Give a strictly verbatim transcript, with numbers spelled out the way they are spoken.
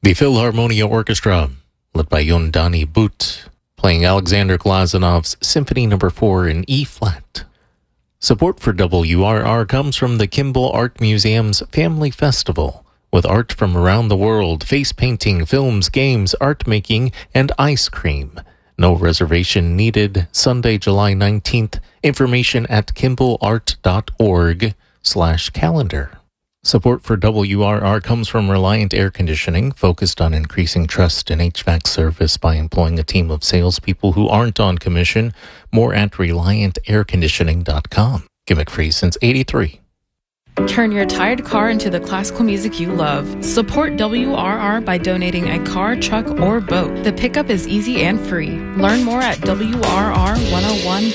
The Philharmonia Orchestra, led by Yondani Butt, playing Alexander Glazanov's Symphony Number four in E-flat. Support for W R R comes from the Kimball Art Museum's Family Festival, with art from around the world, face painting, films, games, art making, and ice cream. No reservation needed. Sunday, July nineteenth. Information at kimballart.org slash calendar. Support for W R R comes from Reliant Air Conditioning, focused on increasing trust in H V A C service by employing a team of salespeople who aren't on commission. More at reliant air conditioning dot com. Gimmick free since eighty-three. Turn your tired car into the classical music you love. Support W R R by donating a car, truck, or boat. The pickup is easy and free. Learn more at W R R one oh one